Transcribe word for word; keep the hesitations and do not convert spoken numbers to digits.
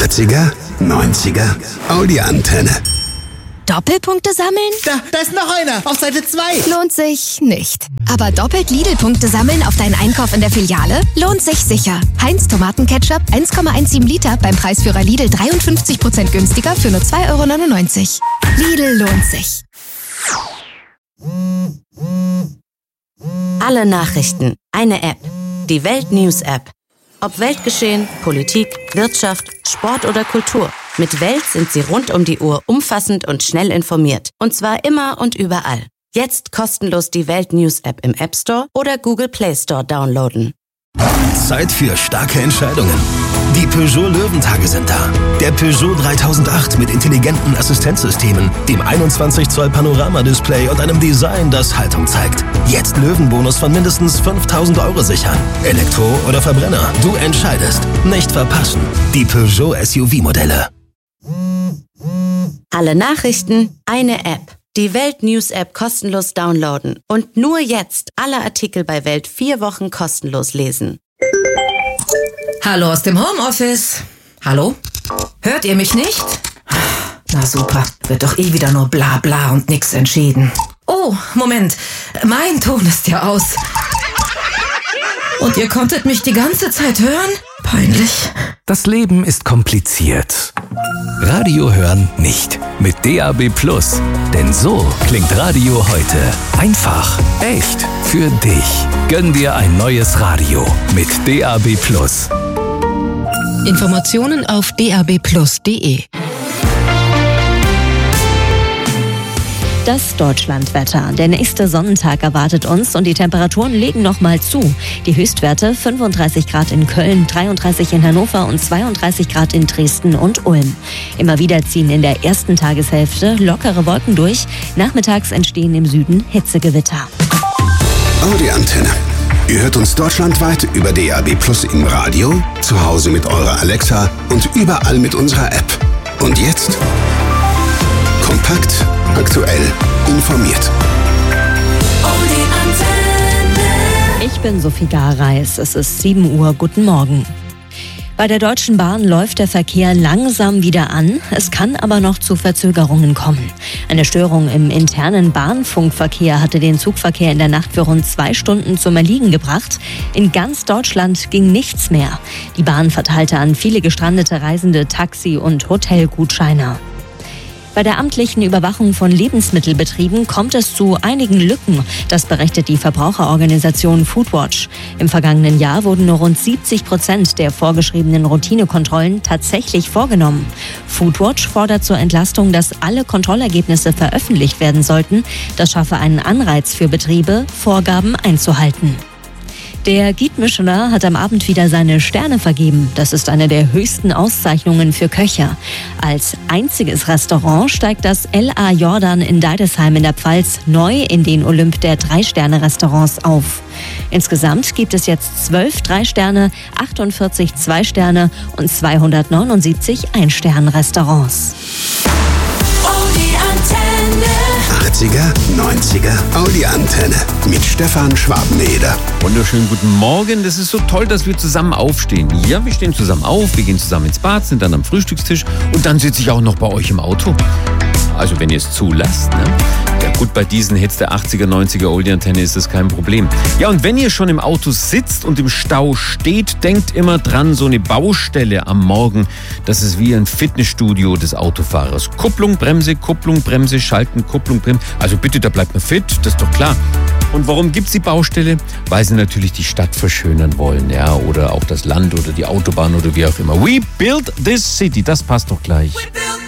achtziger, neunziger, Audi-Antenne. Doppelpunkte sammeln? Da, da ist noch einer, auf Seite zwei. Lohnt sich nicht. Aber doppelt Lidl-Punkte sammeln auf deinen Einkauf in der Filiale? Lohnt sich sicher. Heinz Tomatenketchup eins Komma siebzehn Liter beim Preisführer Lidl dreiundfünfzig Prozent günstiger für nur zwei Euro neunundneunzig. Lidl lohnt sich. Alle Nachrichten, eine App. Die Welt-News-App. Ob Weltgeschehen, Politik, Wirtschaft, Sport oder Kultur. Mit Welt sind Sie rund um die Uhr umfassend und schnell informiert. Und zwar immer und überall. Jetzt kostenlos die Welt-News-App im App Store oder Google Play Store downloaden. Zeit für starke Entscheidungen. Die Peugeot Löwentage sind da. Der Peugeot dreitausendacht mit intelligenten Assistenzsystemen, dem einundzwanzig Zoll Panoramadisplay und einem Design, das Haltung zeigt. Jetzt Löwenbonus von mindestens fünftausend Euro sichern. Elektro oder Verbrenner, du entscheidest. Nicht verpassen. Die Peugeot S U V-Modelle. Alle Nachrichten, eine App. Die Welt-News-App kostenlos downloaden. Und nur jetzt alle Artikel bei Welt vier Wochen kostenlos lesen. Hallo aus dem Homeoffice. Hallo? Hört ihr mich nicht? Na super, wird doch eh wieder nur bla bla und nix entschieden. Oh, Moment, mein Ton ist ja aus. Und ihr konntet mich die ganze Zeit hören? Peinlich. Das Leben ist kompliziert. Radio hören nicht. Mit D A B Plus. Denn so klingt Radio heute. Einfach, echt, für dich. Gönn dir ein neues Radio mit D A B Plus. Informationen auf d a b plus punkt d e. Das Deutschlandwetter. Der nächste Sonnentag erwartet uns und die Temperaturen legen nochmal zu. Die Höchstwerte fünfunddreißig Grad in Köln, dreiunddreißig in Hannover und zweiunddreißig Grad in Dresden und Ulm. Immer wieder ziehen in der ersten Tageshälfte lockere Wolken durch. Nachmittags entstehen im Süden Hitzegewitter. Audi-Antenne. Ihr hört uns deutschlandweit über D A B Plus im Radio, zu Hause mit eurer Alexa und überall mit unserer App. Und jetzt kompakt, aktuell, informiert. Ich bin Sophie Gareis. Es ist sieben Uhr. Guten Morgen. Bei der Deutschen Bahn läuft der Verkehr langsam wieder an. Es kann aber noch zu Verzögerungen kommen. Eine Störung im internen Bahnfunkverkehr hatte den Zugverkehr in der Nacht für rund zwei Stunden zum Erliegen gebracht. In ganz Deutschland ging nichts mehr. Die Bahn verteilte an viele gestrandete Reisende Taxi- und Hotelgutscheine. Bei der amtlichen Überwachung von Lebensmittelbetrieben kommt es zu einigen Lücken. Das berichtet die Verbraucherorganisation Foodwatch. Im vergangenen Jahr wurden nur rund siebzig Prozent der vorgeschriebenen Routinekontrollen tatsächlich vorgenommen. Foodwatch fordert zur Entlastung, dass alle Kontrollergebnisse veröffentlicht werden sollten. Das schaffe einen Anreiz für Betriebe, Vorgaben einzuhalten. Der Guide Michelin hat am Abend wieder seine Sterne vergeben. Das ist eine der höchsten Auszeichnungen für Köche. Als einziges Restaurant steigt das L A Jordan in Deidesheim in der Pfalz neu in den Olymp der Drei-Sterne-Restaurants auf. Insgesamt gibt es jetzt zwölf Drei-Sterne, achtundvierzig Zwei-Sterne und zweihundertneunundsiebzig Ein-Sterne-Restaurants. achtziger, neunziger, Audi-Antenne mit Stefan Schwabeneder. Wunderschönen guten Morgen. Das ist so toll, dass wir zusammen aufstehen. Ja, wir stehen zusammen auf, wir gehen zusammen ins Bad, sind dann am Frühstückstisch und dann sitze ich auch noch bei euch im Auto. Also wenn ihr es zulasst, ne? Ja gut, bei diesen Hits der achtziger, neunziger Audi-Antenne ist das kein Problem. Ja, und wenn ihr schon im Auto sitzt und im Stau steht, denkt immer dran, so eine Baustelle am Morgen, das ist wie ein Fitnessstudio des Autofahrers. Kupplung, Bremse, Kupplung, Bremse, Schalten, Kupplung, Bremse. Also bitte, da bleibt man fit, das ist doch klar. Und warum gibt's die Baustelle? Weil sie natürlich die Stadt verschönern wollen, ja, oder auch das Land oder die Autobahn oder wie auch immer. We build this city, das passt doch gleich.